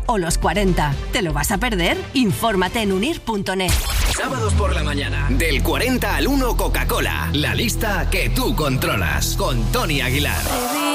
o los 40. ¿Te lo vas a perder? Infórmate en unir.net. Sábados por la mañana, del 40 al 1 Coca-Cola. La lista que tú controlas, con Tony Aguilar. Baby,